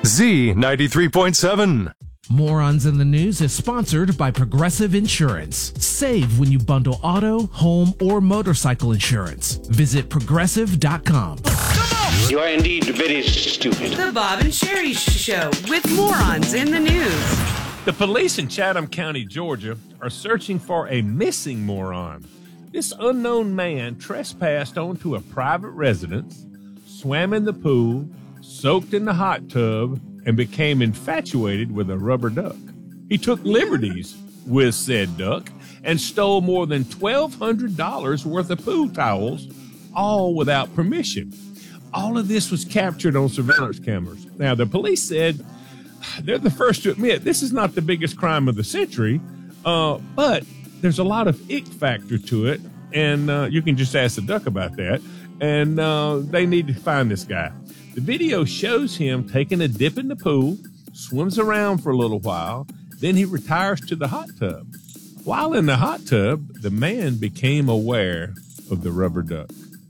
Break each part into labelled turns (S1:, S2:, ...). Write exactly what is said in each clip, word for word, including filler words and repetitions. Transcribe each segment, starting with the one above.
S1: Z ninety-three point seven.
S2: Morons in the News is sponsored by Progressive Insurance. Save when you bundle auto, home, or motorcycle insurance. Visit progressive dot com.
S3: You are indeed very stupid.
S4: The Bob and Sherry Show with Morons in the News.
S5: The police in Chatham County, Georgia, are searching for a missing moron. This unknown man trespassed onto a private residence, swam in the pool, soaked in the hot tub, and became infatuated with a rubber duck. He took liberties with said duck and stole more than twelve hundred dollars worth of pool towels, all without permission. All of this was captured on surveillance cameras. Now, the police said they're the first to admit this is not the biggest crime of the century, uh, but there's a lot of ick factor to it, and uh, you can just ask the duck about that, and uh, they need to find this guy. The video shows him taking a dip in the pool, swims around for a little while, then he retires to the hot tub. While in the hot tub, the man became aware of the rubber duck.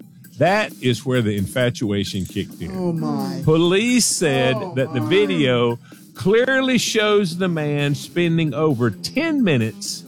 S5: That is where the infatuation kicked in.
S6: Oh, my.
S5: Police said
S6: oh,
S5: that the
S6: my.
S5: video clearly shows the man spending over ten minutes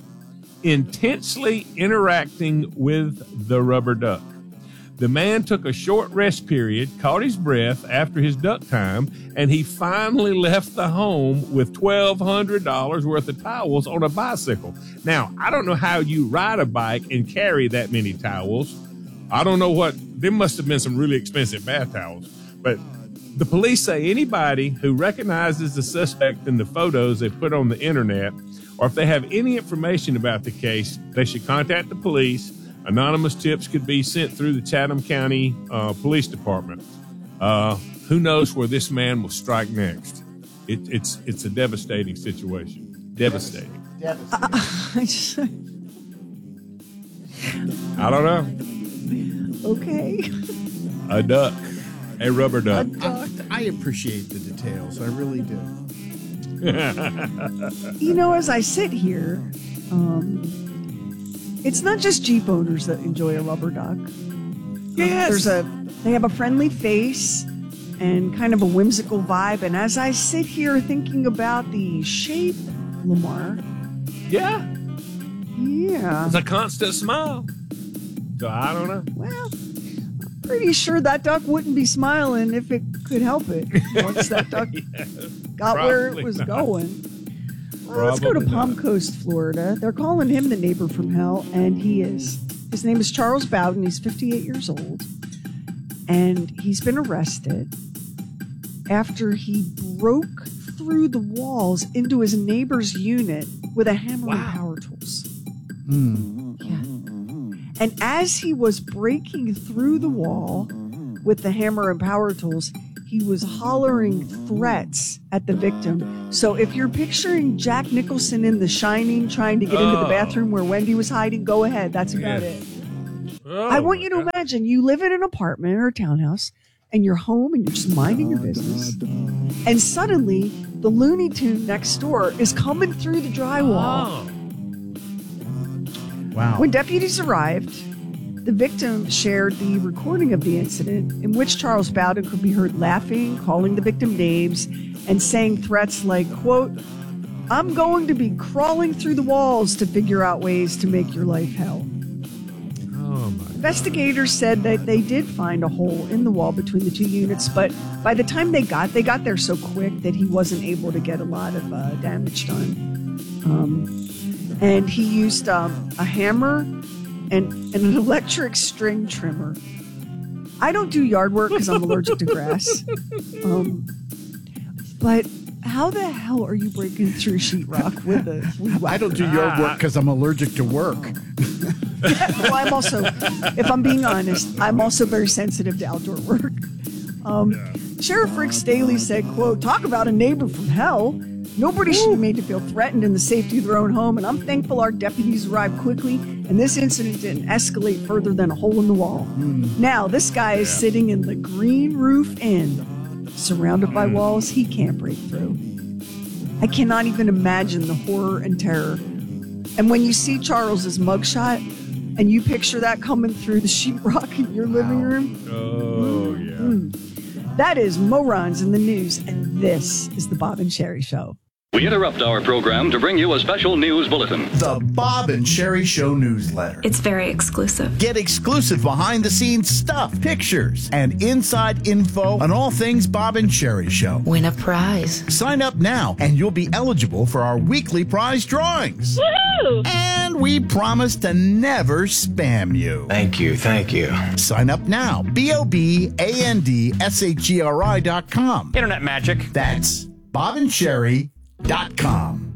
S5: intensely interacting with the rubber duck. The man took a short rest period, caught his breath after his duck time, and he finally left the home with twelve hundred dollars worth of towels on a bicycle. Now, I don't know how you ride a bike and carry that many towels. I don't know what, there must have been some really expensive bath towels. But the police say anybody who recognizes the suspect in the photos they put on the internet, or if they have any information about the case, they should contact the police. Anonymous tips could be sent through the Chatham County uh, Police Department. Uh, who knows where this man will strike next? It, it's it's a devastating situation. Devastating.
S6: Devastating.
S7: Uh, I, just,
S5: I don't know.
S7: okay.
S5: A duck. A rubber duck.
S6: I, I appreciate the details. I really do.
S7: You know, as I sit here, um, it's not just Jeep owners that enjoy a rubber duck.
S5: Yes.
S7: There's a, they have a friendly face and kind of a whimsical vibe. And as I sit here thinking about the shape, Lamar.
S5: Yeah.
S7: Yeah.
S5: It's a constant smile. So I don't know.
S7: Well, I'm pretty sure that duck wouldn't be smiling if it could help it. Once that duck
S5: Yeah,
S7: got where it
S5: probably
S7: was
S5: not.
S7: going. Well, let's go to
S5: Probably
S7: Palm
S5: not.
S7: Coast, Florida. They're calling him the neighbor from hell, and he is. His name is Charles Bowden. He's fifty-eight years old, and he's been arrested after he broke through the walls into his neighbor's unit with a hammer and power tools.
S6: Mm.
S7: Yeah. And as he was breaking through the wall with the hammer and power tools, he was hollering threats at the victim. So if you're picturing Jack Nicholson in The Shining trying to get into the
S5: Oh.
S7: bathroom where Wendy was hiding, go ahead. That's about
S5: Yeah.
S7: it.
S5: Oh,
S7: I want you to
S5: my God.
S7: imagine you live in an apartment or a townhouse and you're home and you're just minding your business. And suddenly the Looney Tune next door is coming through the drywall.
S5: Oh.
S6: Wow.
S7: When deputies arrived, the victim shared the recording of the incident in which Charles Bowden could be heard laughing, calling the victim names, and saying threats like, quote, "I'm going to be crawling through the walls to figure out ways to make your life hell."
S5: Oh, my.
S7: Investigators said that they did find a hole in the wall between the two units, but by the time they got, they got there so quick that he wasn't able to get a lot of uh, damage done. Um, and he used um, a hammer and, and an electric string trimmer. I don't do yard work because I'm allergic to grass. Um, but how the hell are you breaking through sheetrock with a weed
S6: I don't do
S7: whacker?
S6: yard work because I'm allergic to work.
S7: Well, I'm also, if I'm being honest, I'm also very sensitive to outdoor work. Um, Sheriff Rick Staley said, quote, "Talk about a neighbor from hell. Nobody should be made to feel threatened in the safety of their own home, and I'm thankful our deputies arrived quickly, and this incident didn't escalate further than a hole in the wall." Now, this guy is sitting in the Green Roof Inn, surrounded by walls he can't break through. I cannot even imagine the horror and terror. And when you see Charles's mugshot, and you picture that coming through the sheetrock in your living room,
S5: Oh, yeah.
S7: that is Morons in the News, and This is the Bob and Sherry Show.
S8: We interrupt our program to bring you a special news bulletin.
S9: The Bob and Sherry Show newsletter.
S10: It's very exclusive.
S9: Get exclusive behind-the-scenes stuff, pictures, and inside info on all things Bob and Sherry Show.
S10: Win a prize.
S9: Sign up now, and you'll be eligible for our weekly prize drawings.
S10: Woohoo!
S9: And we promise to never spam you.
S3: Thank you, thank you.
S9: Sign up now. B O B A N D S H E R I dot com.
S3: Internet magic.
S9: That's Bob and Sherry dot com.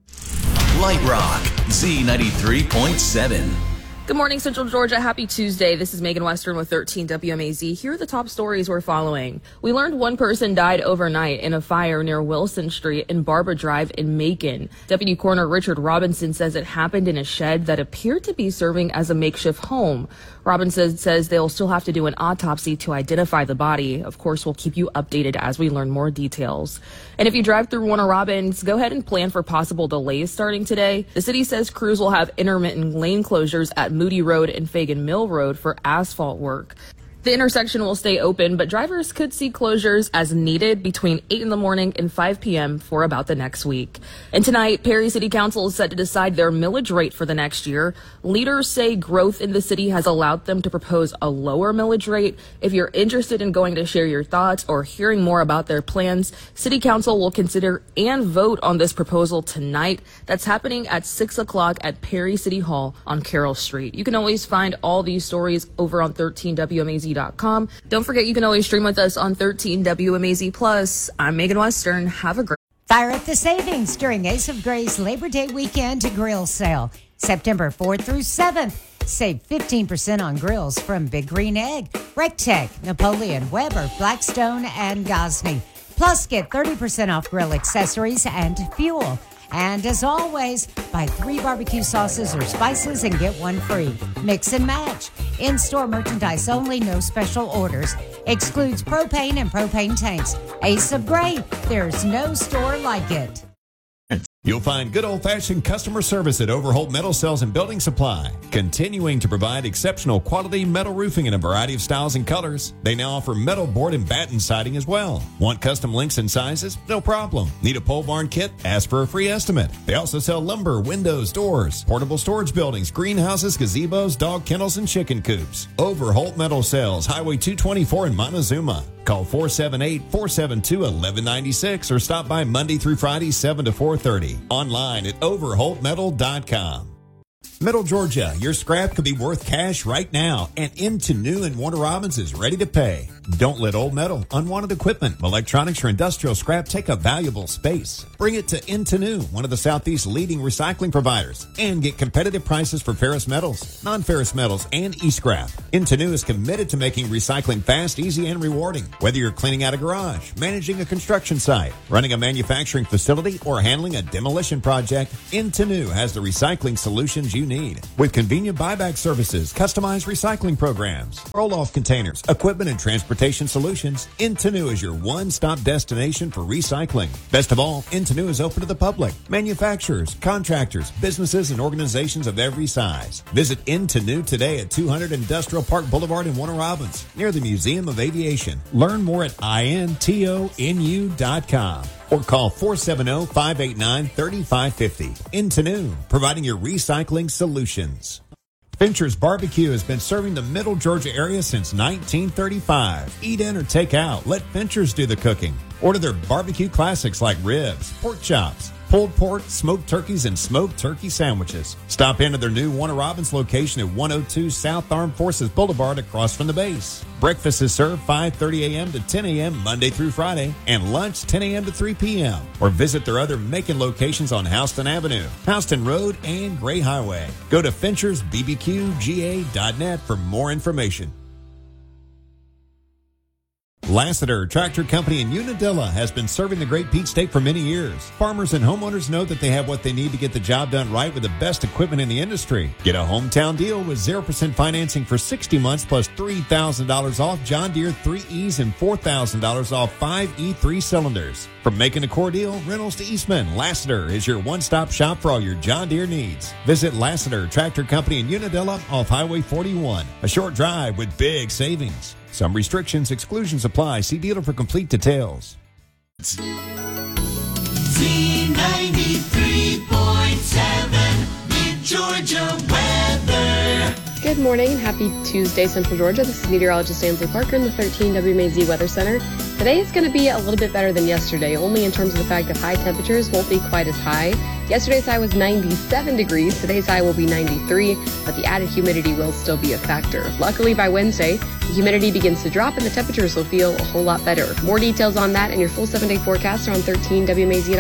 S11: Light Rock, Z ninety-three point seven.
S12: Good morning, Central Georgia. Happy Tuesday. This is Megan Western with thirteen W M A Z. Here are the top stories we're following. We learned one person died overnight in a fire near Wilson Street and Barbara Drive in Macon. Deputy Coroner Richard Robinson says it happened in a shed that appeared to be serving as a makeshift home. Robinson says they'll still have to do an autopsy to identify the body. Of course, we'll keep you updated as we learn more details. And if you drive through Warner Robins, go ahead and plan for possible delays starting today. The city says crews will have intermittent lane closures at Moody Road and Fagan Mill Road for asphalt work. The intersection will stay open, but drivers could see closures as needed between eight in the morning and five p.m. for about the next week. And tonight, Perry City Council is set to decide their millage rate for the next year. Leaders say growth in the city has allowed them to propose a lower millage rate. If you're interested in going to share your thoughts or hearing more about their plans, City Council will consider and vote on this proposal tonight. That's happening at six o'clock at Perry City Hall on Carroll Street. You can always find all these stories over on thirteen W M A Z dot com. Don't forget, you can always stream with us on thirteen W M A Z Plus. I'm Megan Western. Have a great
S13: Fire up the savings during Ace of Grace Labor Day weekend grill sale. September fourth through seventh. Save fifteen percent on grills from Big Green Egg, Rectech, Napoleon, Weber, Blackstone, and Gosney. Plus, get thirty percent off grill accessories and fuel. And as always, buy three barbecue sauces or spices and get one free. Mix and match. In-store merchandise only, no special orders. Excludes propane and propane tanks. Ace of Gray, there's no store like it.
S14: You'll find good old-fashioned customer service at Overholt Metal Sales and Building Supply, continuing to provide exceptional quality metal roofing in a variety of styles and colors. They now offer metal board and batten siding as well. Want custom links and sizes? No problem. Need a pole barn kit? Ask for a free estimate. They also sell lumber, windows, doors, portable storage buildings, greenhouses, gazebos, dog kennels, and chicken coops. Overholt Metal Sales, Highway two twenty-four in Montezuma. Call four seven eight, four seven two, one one nine six or stop by Monday through Friday, seven to four thirty. Online at overholt metal dot com. Middle Georgia, your scrap could be worth cash right now, and Into New and Warner Robins is ready to pay. Don't let old metal, unwanted equipment, electronics, or industrial scrap take up valuable space. Bring it to Into New, one of the Southeast's leading recycling providers, and get competitive prices for ferrous metals, non-ferrous metals, and e-scrap. Into New is committed to making recycling fast, easy, and rewarding. Whether you're cleaning out a garage, managing a construction site, running a manufacturing facility, or handling a demolition project, Into New has the recycling solutions you need. With convenient buyback services, customized recycling programs, roll-off containers, equipment, and transportation solutions, Into New is your one-stop destination for recycling. Best of all, Into New is open to the public, manufacturers, contractors, businesses, and organizations of every size. Visit Into New today at two hundred Industrial Park Boulevard in Warner Robins, near the Museum of Aviation. Learn more at intonu dot com. Or call four seven zero, five eight nine, three five five zero. Into New, providing your recycling solutions. Fincher's Barbecue has been serving the Middle Georgia area since nineteen thirty-five. Eat in or take out. Let Fincher's do the cooking. Order their barbecue classics like ribs, pork chops, pulled pork, smoked turkeys, and smoked turkey sandwiches. Stop into their new Warner Robins location at one oh two South Armed Forces Boulevard across from the base. Breakfast is served five thirty a.m. to ten a.m. Monday through Friday, and lunch ten a.m. to three p.m. Or visit their other Macon locations on Houston Avenue, Houston Road, and Gray Highway. Go to Finchers B B Q G A dot net for more information. Lassiter Tractor Company in Unadilla has been serving the Great Peach State for many years. Farmers and homeowners know that they have what they need to get the job done right with the best equipment in the industry. Get a hometown deal with zero percent financing for sixty months plus three thousand dollars off John Deere three E's and four thousand dollars off five E three cylinders. From making a core deal, rentals to Eastman, Lassiter is your one-stop shop for all your John Deere needs. Visit Lassiter Tractor Company in Unadilla off Highway forty-one. A short drive with big savings. Some restrictions, exclusions apply. See dealer for complete details.
S15: Z ninety-three point seven, Mid-Georgia weather.
S16: Good morning and happy Tuesday, Central Georgia. This is meteorologist Ansley Parker in the thirteen W M A Z Weather Center. Today is going to be a little bit better than yesterday, only in terms of the fact that high temperatures won't be quite as high. Yesterday's high was ninety-seven degrees. Today's high will be ninety-three, but the added humidity will still be a factor. Luckily, by Wednesday, the humidity begins to drop and the temperatures will feel a whole lot better. More details on that and your full seven-day forecast are on thirteen W M A Z.